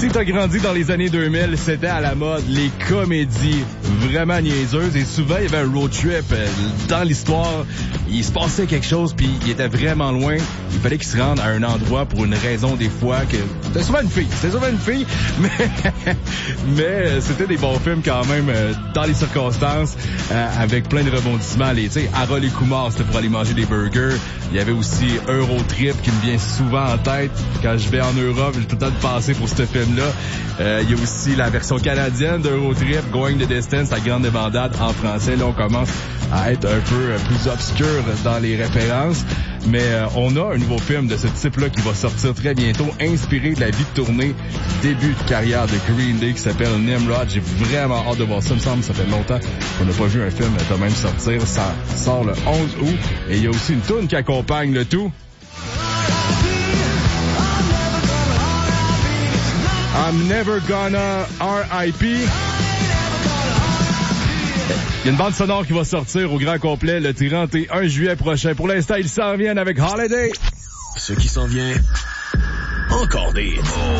Si t'as grandi dans les années 2000, c'était à la mode les comédies vraiment niaiseuses et souvent il y avait un road trip dans l'histoire. Il se passait quelque chose puis il était vraiment loin. Il fallait qu'il se rende à un endroit pour une raison des fois que c'était souvent une fille, mais c'était des bons films quand même dans les circonstances avec plein de rebondissements. Tu sais, Harold et Kumar, c'était pour aller manger des burgers. Il y avait aussi Eurotrip qui me vient souvent en tête quand je vais en Europe. J'ai tout le temps de passer pour ce film-là. Il y a aussi la version canadienne d'Eurotrip, Going the Distance, la grande débandade en français. Là, on commence à être un peu plus obscur dans les références. Mais on a un nouveau film de ce type-là qui va sortir très bientôt, inspiré de la vie de tournée début de carrière de Green Day qui s'appelle Nimrod. J'ai vraiment hâte de voir ça. Il me semble que ça fait longtemps qu'on n'a pas vu un film de même sortir. Ça sort le 11 août. Et il y a aussi une toune qui accompagne le tout. I'm Never Gonna R.I.P. Il y a une bande sonore qui va sortir au grand complet le 31 juillet prochain. Pour l'instant, ils s'en viennent avec Holiday. Ce qui s'en vient, encore des...